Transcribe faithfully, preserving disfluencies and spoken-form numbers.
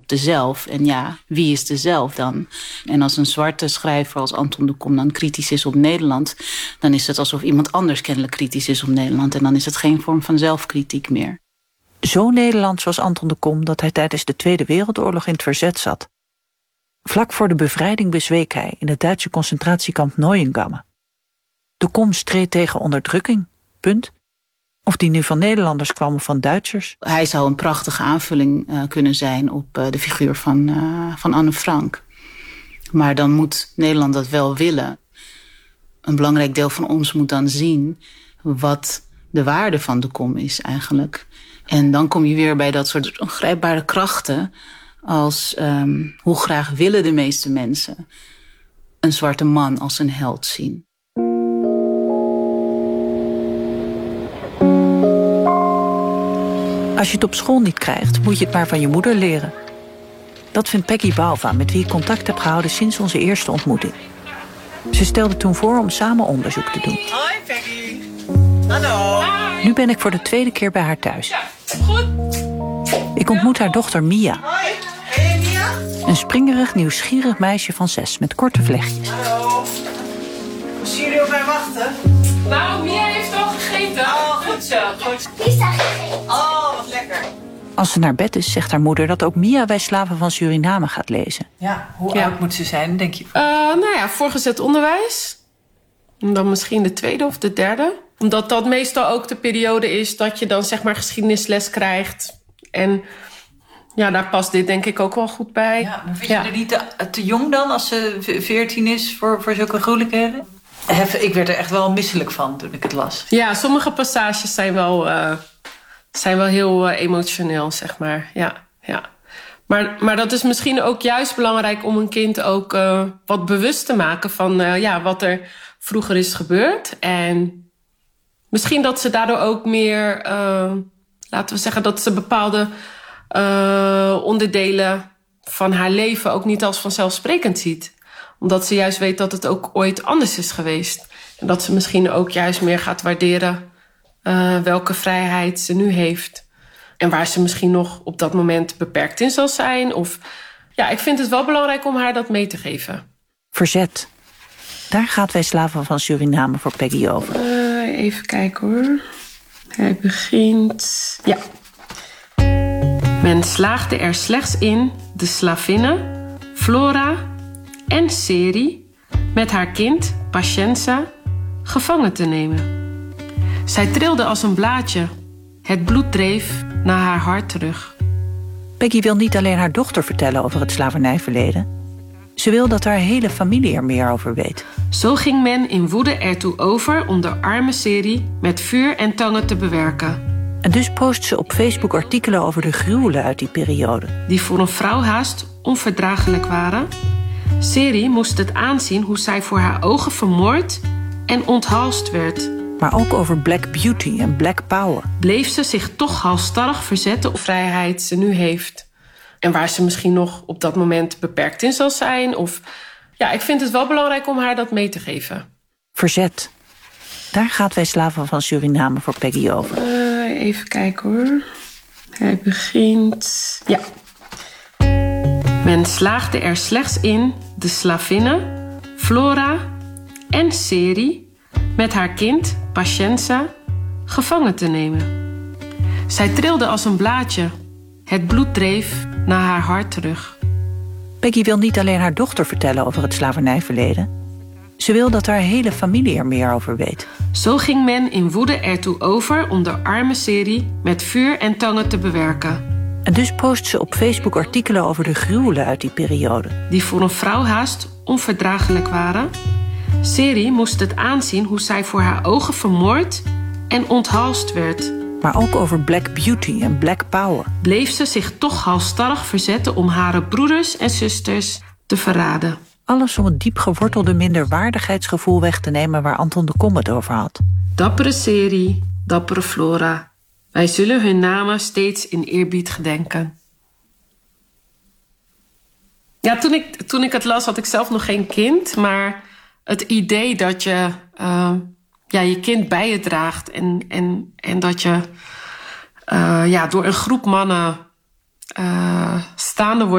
op de zelf. En ja, wie is de zelf dan? En als een zwarte schrijver als Anton de Kom dan kritisch is op Nederland, dan is het alsof iemand anders kennelijk kritisch is op Nederland. En dan is het geen vorm van zelfkritiek meer. Zo Nederlands was Anton de Kom dat hij tijdens de Tweede Wereldoorlog in het verzet zat. Vlak voor de bevrijding bezweek hij in het Duitse concentratiekamp Neuengamme. De Kom streed tegen onderdrukking, punt. Of die nu van Nederlanders kwam of van Duitsers. Hij zou een prachtige aanvulling uh, kunnen zijn op uh, de figuur van, uh, van Anne Frank. Maar dan moet Nederland dat wel willen. Een belangrijk deel van ons moet dan zien wat de waarde van de Kom is eigenlijk. En dan kom je weer bij dat soort ongrijpbare krachten als um, hoe graag willen de meeste mensen een zwarte man als een held zien. Als je het op school niet krijgt, moet je het maar van je moeder leren. Dat vindt Peggy Bouwva, met wie ik contact heb gehouden sinds onze eerste ontmoeting. Ze stelde toen voor om samen onderzoek te doen. Hoi Peggy. Hallo. Nu ben ik voor de tweede keer bij haar thuis. Ja, goed. Ik ontmoet haar dochter Mia. Hoi. Hey Mia. Een springerig, nieuwsgierig meisje van zes met korte vlechtjes. Hallo. Zien jullie op mij wachten? Nou, Mia heeft al gegeten. Oh, goed zo. Goed. Pizza gegeten. Oh, wat lekker. Als ze naar bed is, zegt haar moeder dat ook Mia bij Slaven van Suriname gaat lezen. Ja, hoe Ja. oud moet ze zijn, denk je? Uh, nou ja, voorgezet onderwijs. En dan misschien de tweede of de derde. Omdat dat meestal ook de periode is dat je dan zeg maar geschiedenisles krijgt. En ja, daar past dit denk ik ook wel goed bij. Ja, maar vind Ja. je er niet te, te jong dan als ze veertien is voor, voor zulke gruwelijkheden? Ik werd er echt wel misselijk van toen ik het las. Ja, sommige passages zijn wel, uh, zijn wel heel uh, emotioneel, zeg maar. Ja, ja. Maar, maar dat is misschien ook juist belangrijk om een kind ook uh, wat bewust te maken van uh, ja, wat er vroeger is gebeurd. En misschien dat ze daardoor ook meer, uh, laten we zeggen, dat ze bepaalde uh, onderdelen van haar leven ook niet als vanzelfsprekend ziet. Omdat ze juist weet dat het ook ooit anders is geweest. En dat ze misschien ook juist meer gaat waarderen uh, welke vrijheid ze nu heeft. En waar ze misschien nog op dat moment beperkt in zal zijn. Of ja, ik vind het wel belangrijk om haar dat mee te geven. Verzet. Daar gaat Wij Slaven van Suriname voor Peggy over. Uh, even kijken hoor. Hij begint... Ja. Men slaagde er slechts in de slavinnen, Flora en Seri, met haar kind, Pacienza, gevangen te nemen. Zij trilde als een blaadje. Het bloed dreef naar haar hart terug. Peggy wil niet alleen haar dochter vertellen over het slavernijverleden. Ze wil dat haar hele familie er meer over weet. Zo ging men in woede ertoe over om de arme Seri met vuur en tangen te bewerken. En dus post ze op Facebook artikelen over de gruwelen uit die periode. Die voor een vrouw haast onverdraaglijk waren. Seri moest het aanzien hoe zij voor haar ogen vermoord en onthalsd werd. Maar ook over Black Beauty en Black Power. Bleef ze zich toch halstarrig verzetten op de vrijheid ze nu heeft. En waar ze misschien nog op dat moment beperkt in zal zijn. Of ja, ik vind het wel belangrijk om haar dat mee te geven. Verzet. Daar gaat Wij Slaven van Suriname voor Peggy over. Uh, even kijken hoor. Hij begint... Ja. Men slaagde er slechts in de slavinnen, Flora en Seri, met haar kind, Pacienza, gevangen te nemen. Zij trilde als een blaadje. Het bloed dreef naar haar hart terug. Peggy wil niet alleen haar dochter vertellen over het slavernijverleden. Ze wil dat haar hele familie er meer over weet. Zo ging men in woede ertoe over om de arme Seri met vuur en tangen te bewerken. En dus post ze op Facebook artikelen over de gruwelen uit die periode. Die voor een vrouw haast onverdraaglijk waren. Seri moest het aanzien hoe zij voor haar ogen vermoord en onthalsd werd. Maar ook over Black Beauty en Black Power. Bleef ze zich toch halstarrig verzetten om haar broeders en zusters te verraden. Alles om het diep gewortelde minderwaardigheidsgevoel weg te nemen waar Anton de Kom het over had. Dappere Seri, dappere Flora. Wij zullen hun namen steeds in eerbied gedenken. Ja, toen ik, toen ik het las had ik zelf nog geen kind. Maar het idee dat je uh, ja, je kind bij je draagt. En, en, en dat je uh, ja, door een groep mannen uh, staande wordt.